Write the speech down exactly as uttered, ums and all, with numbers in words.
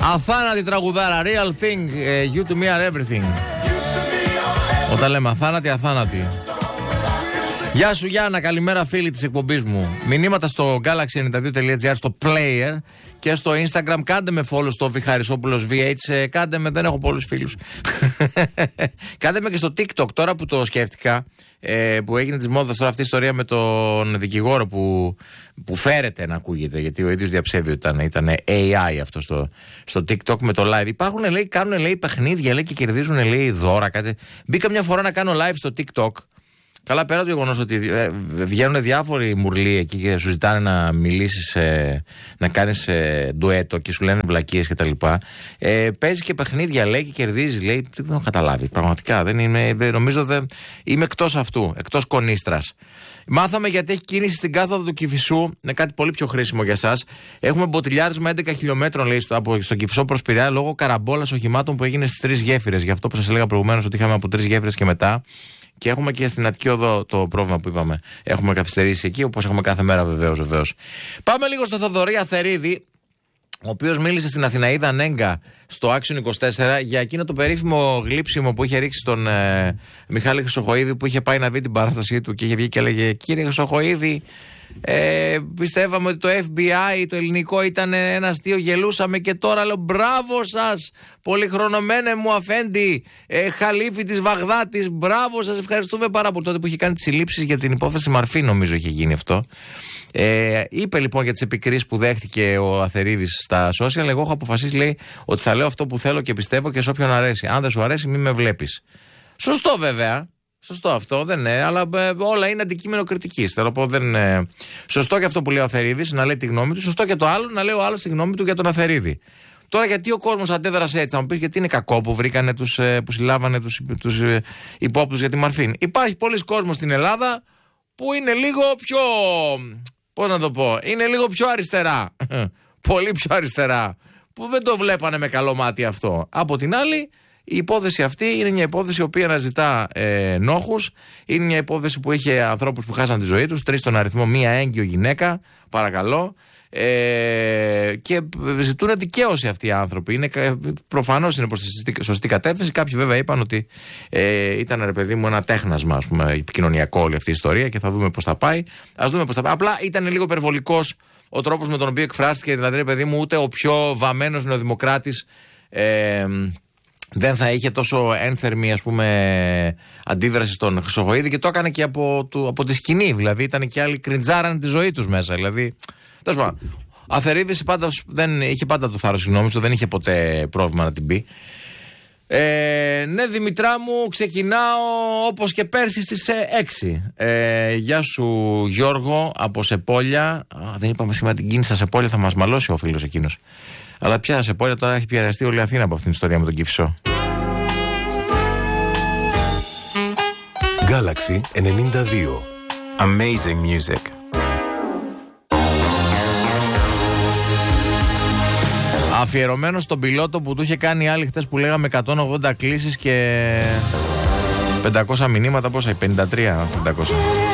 Αθάνατη τραγουδάρα, real thing, uh, you to me are everything. Όταν λέμε αθάνατη, αθάνατη. Γεια σου Γιάννα, καλημέρα φίλοι της εκπομπής μου. Μηνύματα στο galaxy ενενήντα δύο τελεία τζι άρ, στο player και στο Instagram. Κάντε με follow στο Βιχαρισόπουλος βι έιτς. Κάντε με, δεν έχω πολλούς φίλους. Κάντε με και στο TikTok τώρα που το σκέφτηκα, ε, που έγινε της μόδας τώρα αυτή η ιστορία με τον δικηγόρο που, που φέρεται να ακούγεται, γιατί ο ίδιος διαψεύδει ότι ήταν, ήταν έι άι αυτό στο, στο TikTok με το live. Υπάρχουν, λέει, κάνουν, λέει, παιχνίδια, λέει, και κερδίζουν, λέει, δώρα, κάτι. Μπήκα μια φορά να κάνω live στο TikTok. Καλά, πέρα το γεγονός ότι ε, βγαίνουν διάφοροι μουρλοί εκεί και σου ζητάνε να μιλήσεις, ε, να κάνεις ε, ντουέτο και σου λένε βλακίες κτλ. Ε, παίζει και παιχνίδια, λέει, και κερδίζει, λέει. Δεν έχω καταλάβει. Πραγματικά δεν είναι, δεν, νομίζω δεν. Είμαι εκτός αυτού, εκτός κονίστρας. Μάθαμε γιατί έχει κίνηση στην κάθοδο του Κηφισού. Είναι κάτι πολύ πιο χρήσιμο για εσάς. Έχουμε μποτιλιάρισμα έντεκα χιλιόμετρων, λέει, στο, από, στον Κηφισό προς Πειραιά λόγω καραμπόλας οχημάτων που έγινε στις τρεις γέφυρες. Γι' αυτό που σας έλεγα προηγουμένως ότι είχαμε από τρεις γέφυρες και μετά. Και έχουμε και στην Αττική Οδό το πρόβλημα που είπαμε. Έχουμε καθυστερήσει εκεί, όπως έχουμε κάθε μέρα, βεβαίως, βεβαίως. Πάμε λίγο στο Θοδωρή Αθερίδη, ο οποίος μίλησε στην Αθηναίδα Νέγκα στο Action είκοσι τέσσερα για εκείνο το περίφημο γλύψιμο που είχε ρίξει στον ε, Μιχάλη Χρυσοχοΐδη, που είχε πάει να δει την παράστασή του και είχε βγει και έλεγε: Κύριε Χρυσοχοΐδη, Ε, πιστεύαμε ότι το εφ μπι άι το ελληνικό ήταν ένα αστείο, γελούσαμε, και τώρα λέω μπράβο σας, πολυχρονωμένε μου αφέντη, ε, χαλίφη της Βαγδάτης, μπράβο σας, ευχαριστούμε πάρα πολύ. Τότε που είχε κάνει τις συλλήψεις για την υπόθεση Μαρφή, νομίζω είχε γίνει αυτό. Ε, είπε λοιπόν για τις επικρίσεις που δέχτηκε ο Αθερίδης στα social: εγώ έχω αποφασίσει, λέει, ότι θα λέω αυτό που θέλω και πιστεύω και σε όποιον αρέσει. Αν δεν σου αρέσει, μην με βλέπεις. Σωστό βέβαια. Σωστό αυτό, δεν είναι, αλλά ε, όλα είναι αντικείμενο κριτικής. Θέλω να πω, δεν είναι. Σωστό και αυτό που λέει ο Αθερίδης, να λέει τη γνώμη του. Σωστό και το άλλο, να λέει ο άλλος τη γνώμη του για τον Αθερίδη. Τώρα, γιατί ο κόσμος αντέδρασε έτσι, θα μου πεις, γιατί είναι κακό που βρήκανε τους, που συλλάβανε τους, τους υπόπτους για τη Μαρφίν. Υπάρχει πολλοί κόσμος στην Ελλάδα που είναι λίγο πιο. Πώς να το πω, είναι λίγο πιο αριστερά. Πολύ πιο αριστερά. Που δεν το βλέπανε με καλό μάτι αυτό. Από την άλλη, η υπόθεση αυτή είναι μια υπόθεση η οποία αναζητά ε, νόχους. Είναι μια υπόθεση που είχε ανθρώπους που χάσαν τη ζωή τους, τρεις στον αριθμό, μία έγκυο γυναίκα, παρακαλώ. Ε, και ζητούν δικαίωση αυτοί οι άνθρωποι. Είναι, προφανώς είναι προς τη σωστή κατεύθυνση. Κάποιοι βέβαια είπαν ότι ε, ήταν, ρε παιδί μου, ένα τέχνασμα, ας πούμε, επικοινωνιακό όλη αυτή η ιστορία και θα δούμε πώς θα πάει. Ας δούμε πώς θα πάει. Απλά ήταν λίγο υπερβολικός ο τρόπος με τον οποίο εκφράστηκε. Δηλαδή, ρε παιδί μου, ούτε ο πιο βαμμένος νεοδημοκράτης ε, δεν θα είχε τόσο ένθερμη, ας πούμε, αντίδραση στον Χρυσοχοΐδη, και το έκανε και από, του, από τη σκηνή. Δηλαδή ήταν και άλλοι κριντζάραν τη ζωή τους μέσα. Δηλαδή, τέλος πάντων, ο Αθερίδης πάντα, δεν είχε πάντα το θάρρος της γνώμης του, δεν είχε ποτέ πρόβλημα να την πει. Ε, ναι, Δημητρά μου, ξεκινάω όπως και πέρσι στις έξι. Ε, γεια σου Γιώργο από Σεπόλια. Α, δεν είπαμε σήμερα την κίνηση στα Σεπόλια, θα μας μαλώσει ο φίλος εκείνος. Αλλά πια Σεπόλια, τώρα έχει πιεραστεί όλη η Αθήνα από αυτήν την ιστορία με τον Κηφισό. Galaxy ενενήντα δύο. Amazing music. Αφιερωμένο στον πιλότο που του είχε κάνει άλλη χτες, που λέγαμε εκατόν ογδόντα κλήσεις και πεντακόσια μηνύματα. Πόσα, πενήντα τρία, πεντακόσια.